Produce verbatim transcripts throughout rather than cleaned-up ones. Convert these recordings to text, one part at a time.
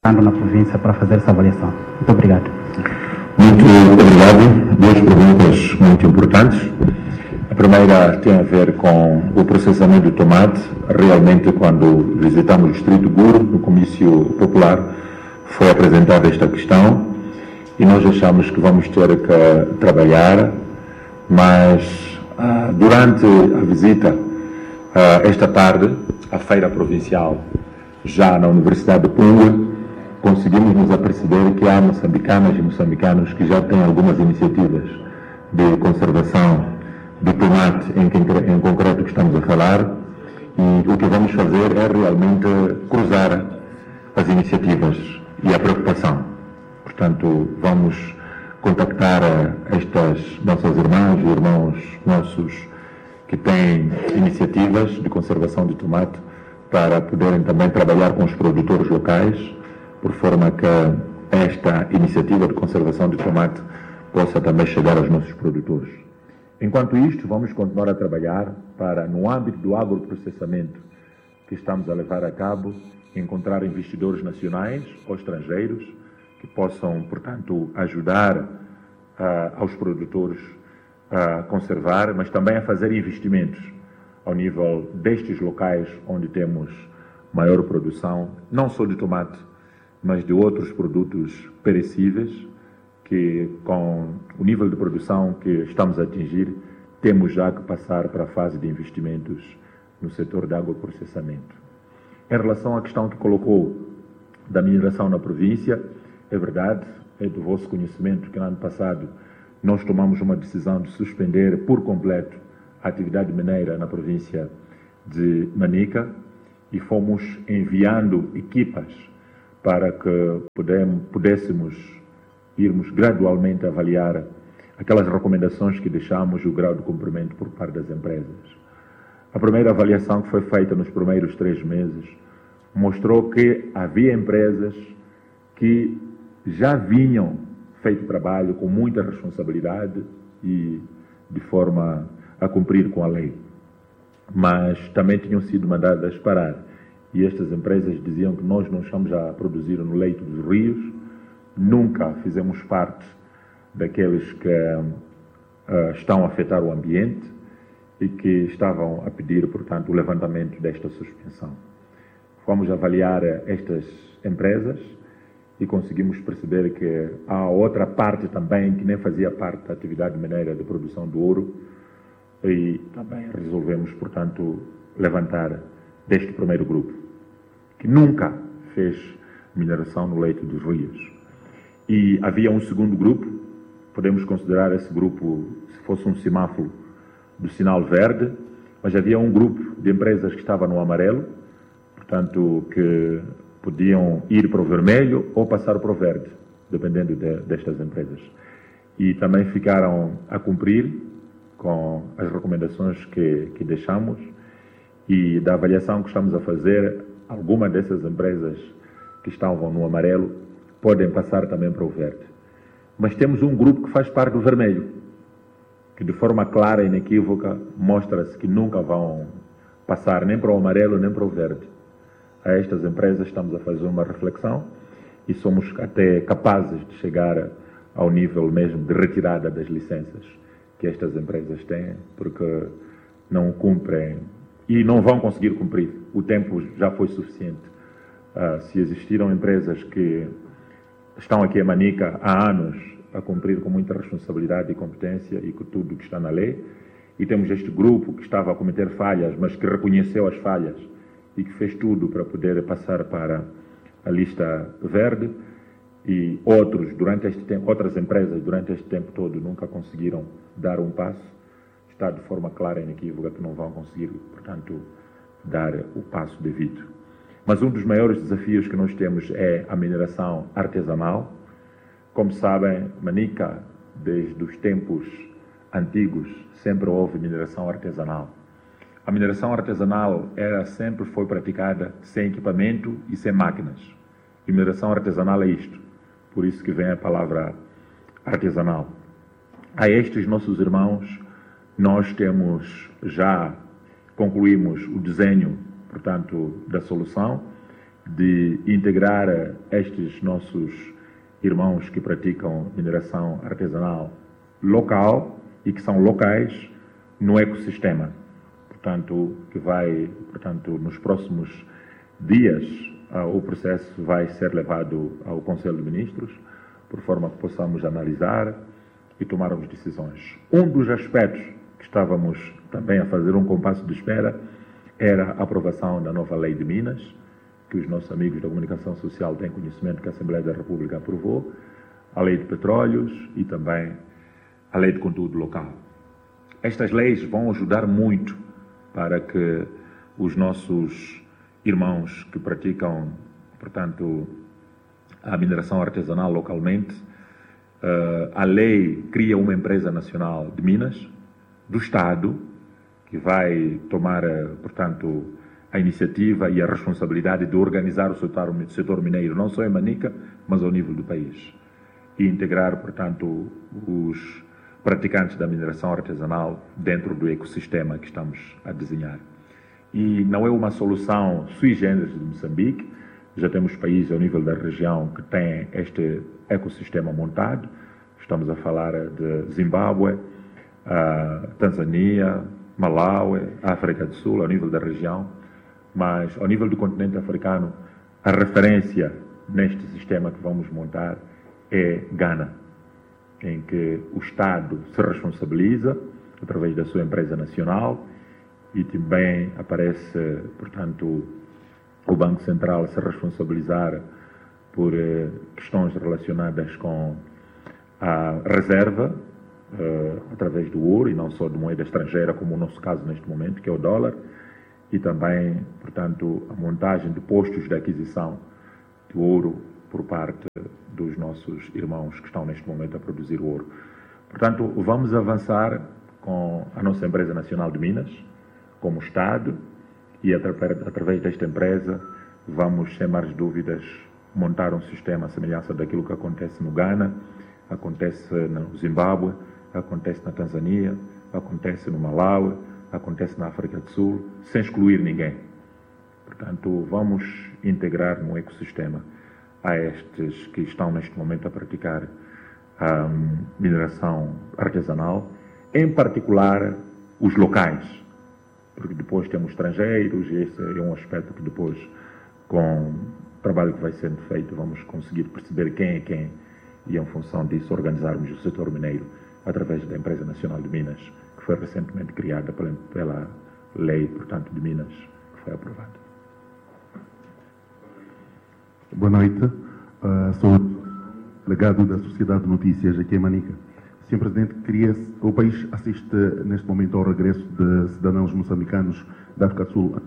estando na província para fazer essa avaliação. Muito obrigado. Muito obrigado. Duas perguntas muito importantes. A primeira tem a ver com o processamento do tomate. Realmente, quando visitamos o Distrito Guro, no comício popular, foi apresentada esta questão e nós achamos que vamos ter que trabalhar, mas ah, durante a visita, ah, esta tarde, à feira provincial, já na Universidade de Punga, conseguimos nos aperceber que há moçambicanas e moçambicanos que já têm algumas iniciativas de conservação do tomate em, que, em concreto que estamos a falar, e o que vamos fazer é realmente cruzar as iniciativas e a preocupação. Portanto, vamos contactar estas nossas irmãs e irmãos nossos que têm iniciativas de conservação de tomate para poderem também trabalhar com os produtores locais, por forma que esta iniciativa de conservação de tomate possa também chegar aos nossos produtores. Enquanto isto, vamos continuar a trabalhar para, no âmbito do agroprocessamento que estamos a levar a cabo, encontrar investidores nacionais ou estrangeiros que possam, portanto, ajudar uh, aos produtores a conservar, mas também a fazer investimentos ao nível destes locais onde temos maior produção, não só de tomate, mas de outros produtos perecíveis, que com o nível de produção que estamos a atingir, temos já que passar para a fase de investimentos no setor de agroprocessamento. Em relação à questão que colocou da mineração na província, é verdade, é do vosso conhecimento que no ano passado nós tomamos uma decisão de suspender por completo a atividade mineira na província de Manica e fomos enviando equipas para que pudéssemos irmos gradualmente avaliar aquelas recomendações que deixamos e o grau de cumprimento por parte das empresas. A primeira avaliação que foi feita nos primeiros três meses mostrou que havia empresas que já vinham feito trabalho com muita responsabilidade e de forma a cumprir com a lei, mas também tinham sido mandadas parar. E estas empresas diziam que nós não estamos a produzir no leito dos rios, nunca fizemos parte daqueles que uh, estão a afetar o ambiente e que estavam a pedir, portanto, o levantamento desta suspensão. Fomos avaliar estas empresas e conseguimos perceber que há outra parte também que nem fazia parte da atividade mineira de produção do ouro e também resolvemos, portanto, levantar deste primeiro grupo, que nunca fez mineração no leito dos rios. E havia um segundo grupo, podemos considerar esse grupo, se fosse um semáforo, do sinal verde, mas havia um grupo de empresas que estava no amarelo, portanto, que podiam ir para o vermelho ou passar para o verde, dependendo de, destas empresas. E também ficaram a cumprir com as recomendações que, que deixamos e da avaliação que estamos a fazer, algumas dessas empresas que estavam no amarelo podem passar também para o verde. Mas temos um grupo que faz parte do vermelho, que de forma clara e inequívoca mostra-se que nunca vão passar nem para o amarelo nem para o verde. A estas empresas estamos a fazer uma reflexão e somos até capazes de chegar ao nível mesmo de retirada das licenças que estas empresas têm, porque não cumprem e não vão conseguir cumprir. O tempo já foi suficiente. Uh, se existiram empresas que estão aqui em Manica há anos a cumprir com muita responsabilidade e competência e com tudo que está na lei, e temos este grupo que estava a cometer falhas, mas que reconheceu as falhas e que fez tudo para poder passar para a lista verde, e outros, durante este tempo, outras empresas durante este tempo todo nunca conseguiram dar um passo. Está de forma clara e inequívoca que não vão conseguir, portanto, dar o passo devido. Mas um dos maiores desafios que nós temos é a mineração artesanal. Como sabem, Manica, desde os tempos antigos, sempre houve mineração artesanal. A mineração artesanal era, sempre foi praticada sem equipamento e sem máquinas. E mineração artesanal é isto. Por isso que vem a palavra artesanal. A estes nossos irmãos, nós temos já, concluímos o desenho, portanto, da solução. de integrar estes nossos irmãos que praticam mineração artesanal local e que são locais no ecossistema. Portanto, que vai, portanto, nos próximos dias, uh, o processo vai ser levado ao Conselho de Ministros, por forma que possamos analisar e tomarmos decisões. Um dos aspectos que estávamos também a fazer um compasso de espera era a aprovação da nova lei de Minas, que os nossos amigos da comunicação social têm conhecimento que a Assembleia da República aprovou, a lei de petróleos e também a lei de conteúdo local. Estas leis vão ajudar muito para que os nossos irmãos que praticam, portanto, a mineração artesanal localmente, uh, a lei cria uma empresa nacional de Minas, do Estado, que vai tomar, uh, portanto, a iniciativa e a responsabilidade de organizar o setor, o setor mineiro, não só em Manica, mas ao nível do país. E integrar, portanto, os praticantes da mineração artesanal dentro do ecossistema que estamos a desenhar. E não é uma solução sui generis de Moçambique, já temos países ao nível da região que têm este ecossistema montado, estamos a falar de Zimbábue, Tanzânia, Malawi, África do Sul, ao nível da região, mas ao nível do continente africano, a referência neste sistema que vamos montar é Ghana, em que o Estado se responsabiliza através da sua empresa nacional e também aparece, portanto, o Banco Central se responsabilizar por eh, questões relacionadas com a reserva eh, através do ouro e não só de moeda estrangeira, como o nosso caso neste momento, que é o dólar, e também, portanto, a montagem de postos de aquisição de ouro por parte dos nossos irmãos que estão neste momento a produzir ouro. Portanto, vamos avançar com a nossa empresa nacional de Minas, como Estado, e através desta empresa vamos, sem mais dúvidas, montar um sistema à semelhança daquilo que acontece no Ghana, acontece no Zimbábue, acontece na Tanzânia, acontece no Malawi, acontece na África do Sul, sem excluir ninguém. Portanto, vamos integrar no ecossistema a estes que estão neste momento a praticar a um, mineração artesanal, em particular os locais, porque depois temos estrangeiros e esse é um aspecto que depois, com o trabalho que vai sendo feito, vamos conseguir perceber quem é quem e, em função disso, organizarmos o setor mineiro através da Empresa Nacional de Minas, que foi recentemente criada pela, pela lei, portanto, de Minas, que foi aprovada. Boa noite, uh, sou delegado da Sociedade de Notícias aqui em Manica. senhor Presidente, queria, o país assiste neste momento ao regresso de cidadãos moçambicanos da África do Sul.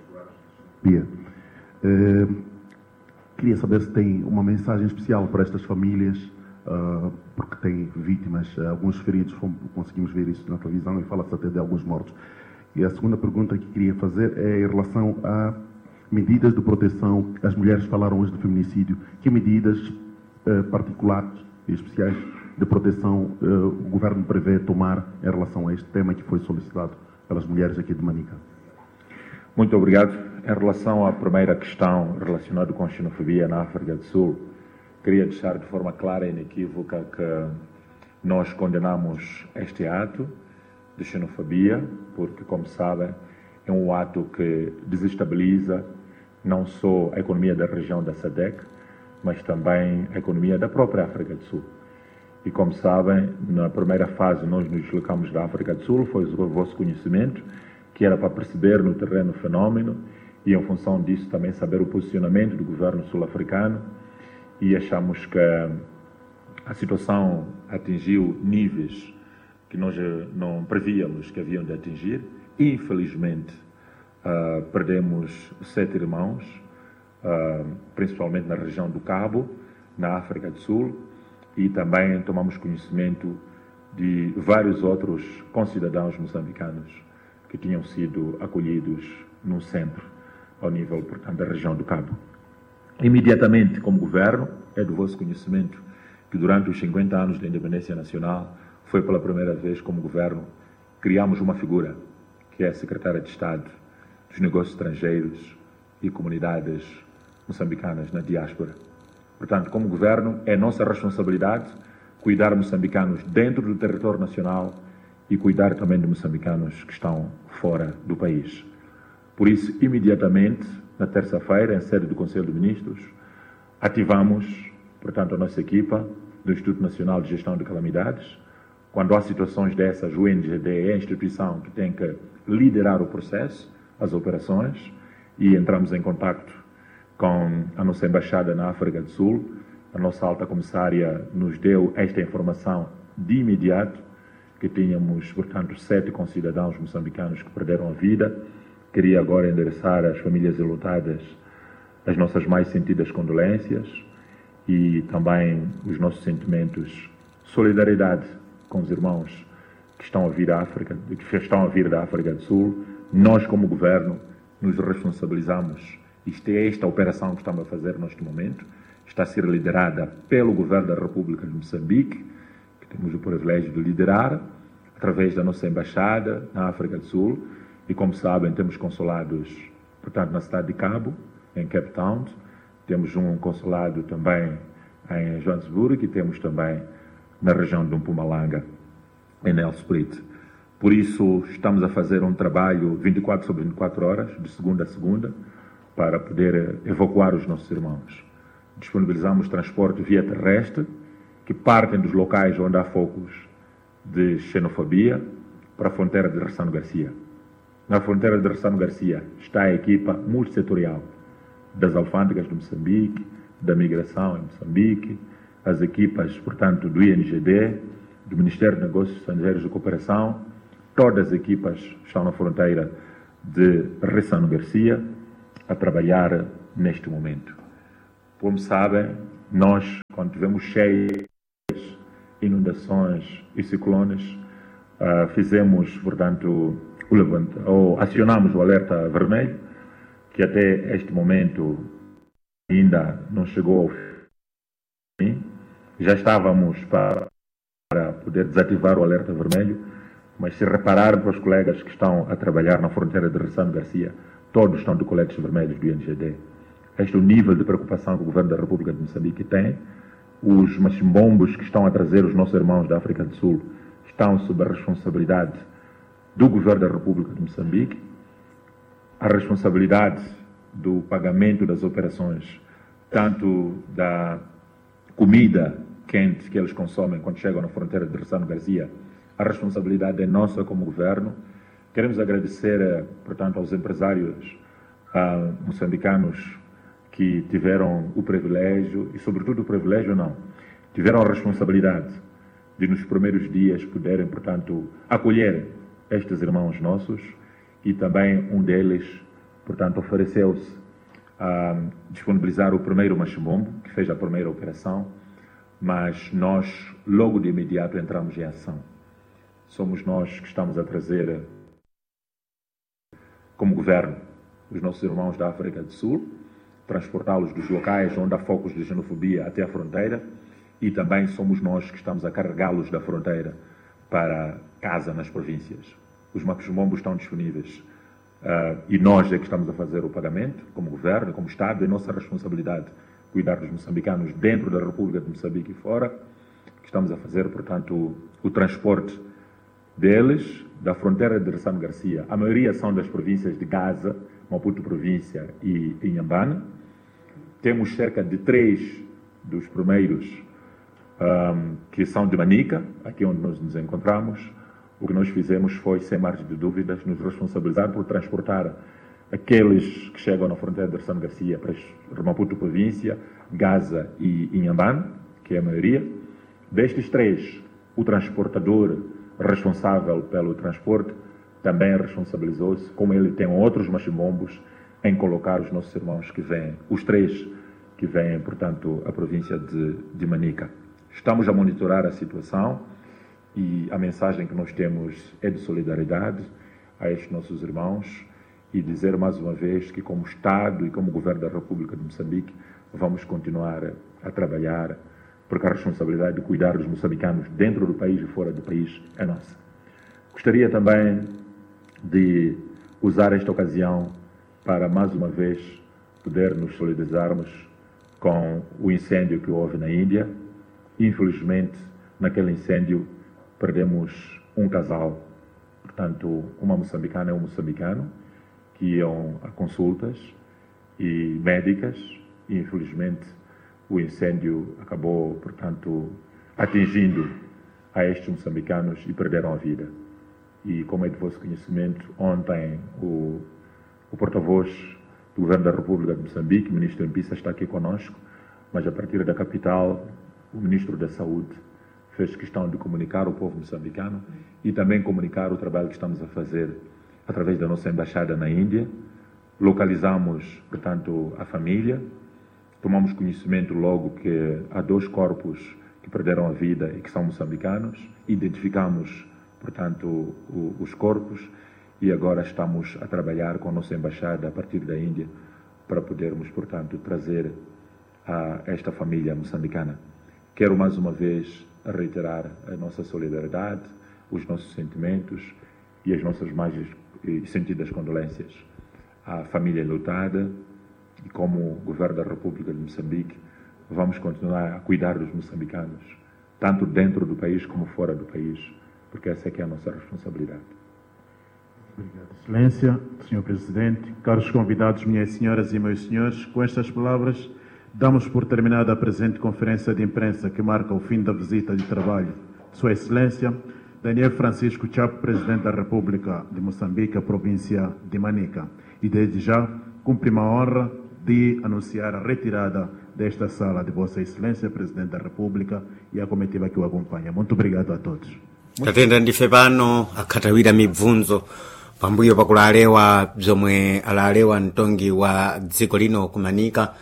Uh, queria saber se tem uma mensagem especial para estas famílias, uh, porque têm vítimas, alguns feridos, conseguimos ver isso na televisão e fala-se até de alguns mortos. E a segunda pergunta que queria fazer é em relação a medidas de proteção. As mulheres falaram hoje de feminicídio. Que medidas uh, particulares e especiais de proteção uh, o Governo prevê tomar em relação a este tema que foi solicitado pelas mulheres aqui de Manica? Muito obrigado. Em relação à primeira questão relacionada com a xenofobia na África do Sul, queria deixar de forma clara e inequívoca que nós condenamos este ato de xenofobia, porque, como sabem, é um ato que desestabiliza não só a economia da região da SADC, mas também a economia da própria África do Sul. E, como sabem, na primeira fase nós nos deslocamos da África do Sul, foi o vosso conhecimento, que era para perceber no terreno o fenómeno e, em função disso, também saber o posicionamento do governo sul-africano, e achamos que a situação atingiu níveis que nós não prevíamos que haviam de atingir. Infelizmente, uh, perdemos sete irmãos, uh, principalmente na região do Cabo, na África do Sul, e também tomamos conhecimento de vários outros concidadãos moçambicanos que tinham sido acolhidos num centro ao nível, portanto, da região do Cabo. Imediatamente, como governo, é do vosso conhecimento que durante os cinquenta anos da independência nacional, foi pela primeira vez como governo, criamos uma figura, que é a Secretária de Estado dos Negócios Estrangeiros e Comunidades moçambicanas na diáspora. Portanto, como governo, é nossa responsabilidade cuidar moçambicanos dentro do território nacional e cuidar também de moçambicanos que estão fora do país. Por isso, imediatamente, na terça-feira, em sede do Conselho de Ministros, ativamos, portanto, a nossa equipa do Instituto Nacional de Gestão de Calamidades. Quando há situações dessas, o I N G D é a instituição que tem que liderar o processo, as operações, e entramos em contacto com a nossa embaixada na África do Sul. A nossa alta comissária nos deu esta informação de imediato, que tínhamos, portanto, sete concidadãos moçambicanos que perderam a vida. Queria agora endereçar às famílias enlutadas as nossas mais sentidas condolências e também os nossos sentimentos de solidariedade com os irmãos que estão a vir da África, que estão a vir da África do Sul. Nós, como governo, nos responsabilizamos. Isto é esta operação que estamos a fazer neste momento. Está a ser liderada pelo Governo da República de Moçambique, que temos o privilégio de liderar, através da nossa embaixada na África do Sul. E, como sabem, temos consulados, portanto, na cidade de Cabo, em Cape Town. Temos um consulado também em Joanesburgo e temos também na região de Mpumalanga, em Nelspruit. Por isso, estamos a fazer um trabalho vinte e quatro sobre vinte e quatro horas, de segunda a segunda, para poder evacuar os nossos irmãos. Disponibilizamos transporte via terrestre, que partem dos locais onde há focos de xenofobia, para a fronteira de Ressano Garcia. Na fronteira de Ressano Garcia está a equipa multissetorial das alfândegas de Moçambique, da migração em Moçambique, as equipas, portanto, do I N G D, do Ministério de Negócios Estrangeiros e Cooperação. Todas as equipas estão na fronteira de Ressano Garcia a trabalhar neste momento. Como sabem, nós, quando tivemos cheias, inundações e ciclones, uh, fizemos, portanto, o levanta, ou acionamos o alerta vermelho, que até este momento ainda não chegou ao fim. Já estávamos para, para poder desativar o alerta vermelho, mas se repararem para os colegas que estão a trabalhar na fronteira de Ressano Garcia, todos estão de coletes vermelhos do I N G D. Este é o nível de preocupação que o Governo da República de Moçambique tem. Os machimbombos que estão a trazer os nossos irmãos da África do Sul estão sob a responsabilidade do Governo da República de Moçambique. A responsabilidade do pagamento das operações, tanto da comida quente que eles consomem quando chegam na fronteira de Ressano Garcia, a responsabilidade é nossa como governo. Queremos agradecer, portanto, aos empresários uh, moçambicanos que tiveram o privilégio, e sobretudo o privilégio não, tiveram a responsabilidade de nos primeiros dias poderem, portanto, acolher estes irmãos nossos, e também um deles, portanto, ofereceu-se a disponibilizar o primeiro machimbombo, que fez a primeira operação, mas nós, logo de imediato, entramos em ação. Somos nós que estamos a trazer, como governo, os nossos irmãos da África do Sul, transportá-los dos locais onde há focos de xenofobia até a fronteira, e também somos nós que estamos a carregá-los da fronteira para casa nas províncias. Os machimbos estão disponíveis uh, e nós é que estamos a fazer o pagamento, como governo, como Estado. É nossa responsabilidade cuidar dos moçambicanos dentro da República de Moçambique e fora, que estamos a fazer, portanto, o, o transporte deles da fronteira de Ressano Garcia. A maioria são das províncias de Gaza, Maputo província e Inhambane. Temos cerca de três dos primeiros um, que são de Manica, aqui onde nós nos encontramos. O que nós fizemos foi, sem margem de dúvidas, nos responsabilizar por transportar aqueles que chegam na fronteira de Ressano Garcia para Maputo província, Gaza e Inhambane, que é a maioria. Destes três, o transportador responsável pelo transporte também responsabilizou-se, como ele tem outros machimbombos, em colocar os nossos irmãos que vêm, os três que vêm, portanto, a província de, de Manica. Estamos a monitorar a situação e a mensagem que nós temos é de solidariedade a estes nossos irmãos e dizer mais uma vez que, como Estado e como Governo da República de Moçambique, vamos continuar a trabalhar, porque a responsabilidade de cuidar dos moçambicanos dentro do país e fora do país é nossa. Gostaria também de usar esta ocasião para, mais uma vez, poder nos solidarizarmos com o incêndio que houve na Índia. Infelizmente, naquele incêndio, perdemos um casal, portanto, uma moçambicana e um moçambicano, que iam a consultas e médicas, e infelizmente o incêndio acabou, portanto, atingindo a estes moçambicanos e perderam a vida. E como é de vosso conhecimento, ontem o, o porta-voz do Governo da República de Moçambique, o ministro Mpisa, está aqui conosco, mas a partir da capital, o ministro da Saúde fez questão de comunicar ao povo moçambicano e também comunicar o trabalho que estamos a fazer através da nossa embaixada na Índia. Localizamos, portanto, a família, tomamos conhecimento logo que há dois corpos que perderam a vida e que são moçambicanos, identificamos, portanto, o, os corpos e agora estamos a trabalhar com a nossa embaixada a partir da Índia para podermos, portanto, trazer a esta família moçambicana. Quero mais uma vez reiterar a nossa solidariedade, os nossos sentimentos e as nossas mais sentidas condolências à família enlutada, e como Governo da República de Moçambique vamos continuar a cuidar dos moçambicanos, tanto dentro do país como fora do país, porque essa é que é a nossa responsabilidade. Obrigado, Excelência, senhor Presidente. Caros convidados, minhas senhoras e meus senhores, com estas palavras damos por terminada a presente conferência de imprensa que marca o fim da visita de trabalho de Sua Excelência Daniel Francisco Chapo, Presidente da República de Moçambique, a província de Manica. E desde já cumpre-me a honra de anunciar a retirada desta sala de Vossa Excelência, Presidente da República, e a comitiva que o acompanha. Muito obrigado a todos. tatenda ndife pano akhatawira mibvunzo pambuyo pakulalewa bzomwe alalewa mtongi wa dziko lino kumanika.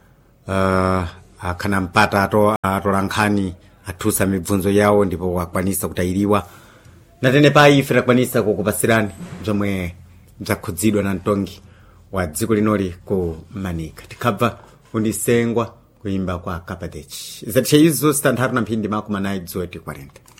Uh, akhana mpata ato atolankhani athusa mibvunzo yawo ndipo wakwanisa kutayiriwa natene pa ife takwanisa kukupasirani bzomwe bzakhudzidwa na mtongi wa dziko linoli ku Manika. Tikhabva undisengwa kuimba kwa Kapadechi. Zatche izo stanthatu na mphindi makumi anayi dzuweti kwarenta.